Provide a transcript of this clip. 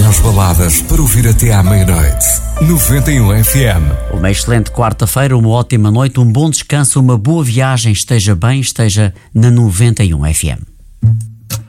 melhores baladas para ouvir até à meia-noite. 91 FM. Uma excelente quarta-feira, uma ótima noite, um bom descanso, uma boa viagem. Esteja bem, esteja na 91 FM.